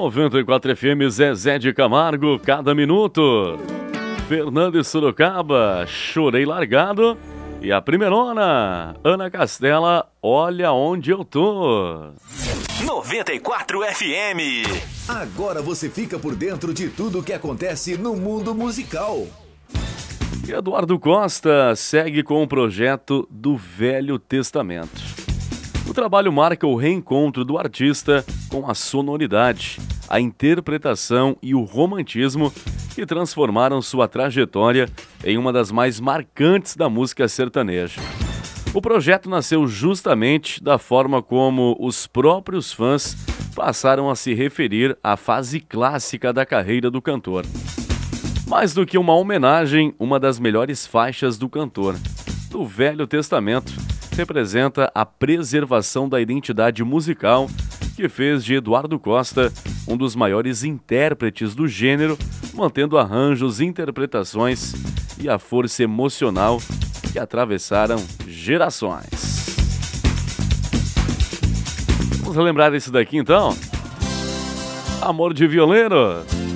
94 FM, Zezé de Camargo, cada minuto. Fernando e Sorocaba, Chorei Largado. E a primeirona, Ana Castela, Olha Onde Eu Tô. 94 FM. Agora você fica por dentro de tudo o que acontece no mundo musical. E Eduardo Costa segue com o projeto do Velho Testamento. O trabalho marca o reencontro do artista com a sonoridade, a interpretação e o romantismo que transformaram sua trajetória em uma das mais marcantes da música sertaneja. O projeto nasceu justamente da forma como os próprios fãs passaram a se referir à fase clássica da carreira do cantor. Mais do que uma homenagem, uma das melhores faixas do cantor, do Velho Testamento, representa a preservação da identidade musical que fez de Eduardo Costa um dos maiores intérpretes do gênero, mantendo arranjos, interpretações e a força emocional que atravessaram gerações. Vamos relembrar isso daqui então? Amor de Violeiro.